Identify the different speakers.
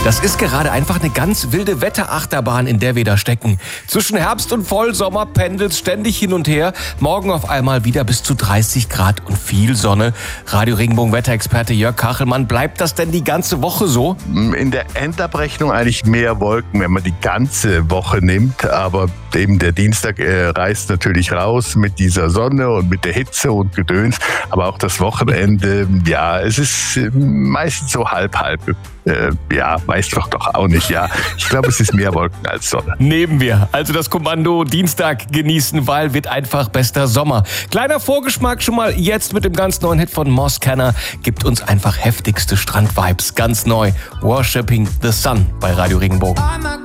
Speaker 1: Das ist gerade einfach eine ganz wilde Wetterachterbahn, in der wir da stecken. Zwischen Herbst und Vollsommer pendelt ständig hin und her. Morgen auf einmal wieder bis zu 30 Grad und viel Sonne. Radio Regenbogen Wetterexperte Jörg Kachelmann, bleibt das denn die ganze Woche so?
Speaker 2: In der Endabrechnung eigentlich mehr Wolken, wenn man die ganze Woche nimmt. Aber eben der Dienstag reißt natürlich raus mit dieser Sonne und mit der Hitze und Gedöns. Aber auch das Wochenende, ja, es ist meistens so halb. Weiß doch auch nicht, ja. Ich glaube, es ist mehr Wolken als Sonne.
Speaker 1: Nehmen wir. Also das Kommando Dienstag genießen, weil wird einfach bester Sommer. Kleiner Vorgeschmack schon mal jetzt mit dem ganz neuen Hit von Moss Canner. Gibt uns einfach heftigste Strandvibes. Ganz neu. Worshipping the Sun bei Radio Regenbogen.